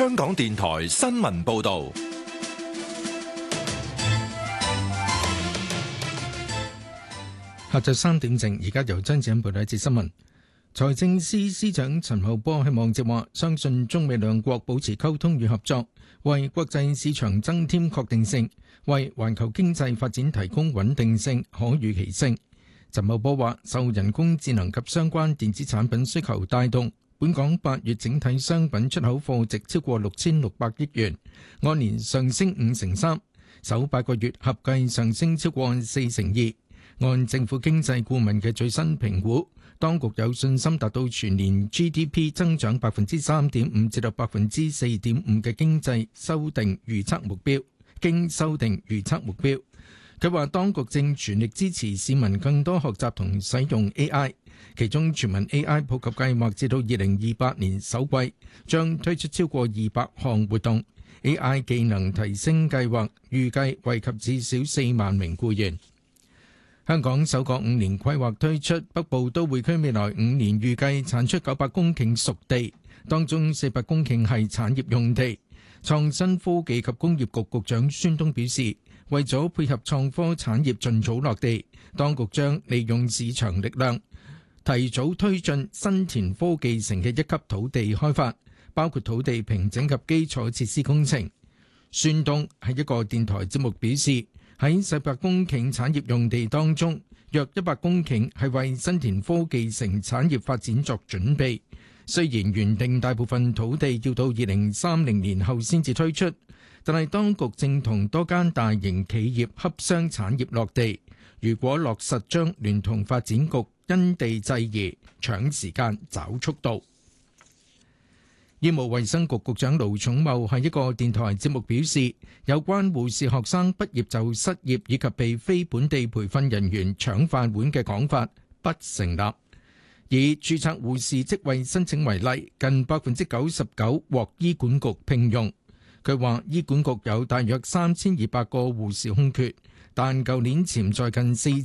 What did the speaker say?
香港電台新聞報道。 下晝3點正，而家由張子欣報道一節新聞。財政司司長陳茂波喺網誌話，相信中美兩國保持溝通與合作，為國際市場增添確定性，為環球經濟發展提供穩定性、可預期性。陳茂波話，受人工智能及相關電子產品需求帶動，本港8月整體商品出口貨值超過6600億元，按年上升5.3%，首8個月合計上升超過4.2%。按政府經濟顧問嘅最新評估，當局有信心達到全年 GDP 增長3.5%至到4.5%嘅經濟修訂預測目標。經修訂預測目標，佢話當局正全力支持市民更多學習同使用 AI， 其中全民 AI 普及計劃至到2028年首季將推出超過200項活動。AI 技能提升計劃預計惠及至少4萬名僱員。香港首個5年規劃推出，北部都會區未來5年預計產出900公頃熟地，當中400公頃係產業用地。創新科技及工業局局長孫東表示，為咗配合創科產業盡早落地，當局將利用市場力量，提早推進新田科技城嘅1級土地開發，包括土地平整及基礎設施工程。孫東喺一個電台節目表示，喺400公頃產業用地當中，約100公頃係為新田科技城產業發展作準備。雖然原定大部分土地要到2030年後先至推出，但係當局正同多間大型企業洽商產業落地。如果落實，將聯同發展局因地制宜，搶時間找速度。醫務衛生局局長盧寵茂喺一個電台節目表示，有關護士學生畢業就失業以及被非本地培訓人員搶飯碗嘅講法不成立。以註冊護士職位申請為例，近99%獲醫管局聘用。佢話醫管局有大約3200個護士空缺，但舊年潛在近